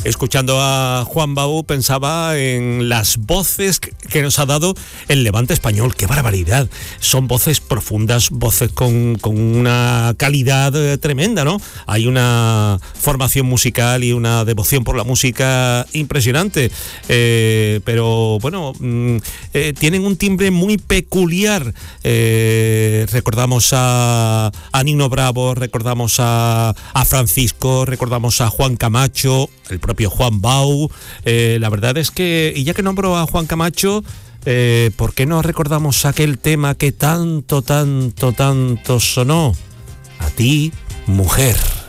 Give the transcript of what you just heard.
Escuchando a Juan Bau pensaba en las voces que nos ha dado el Levante español. ¡Qué barbaridad! Son voces profundas, voces con una calidad tremenda, ¿no? Hay una formación musical y una devoción por la música impresionante. Pero bueno, tienen un timbre muy peculiar. Recordamos a Nino Bravo, recordamos a Francisco, recordamos a Juan Camacho, el propio Juan Bau. La verdad es que, y ya que nombro a Juan Camacho, ¿por qué no recordamos aquel tema que tanto sonó? A ti, mujer.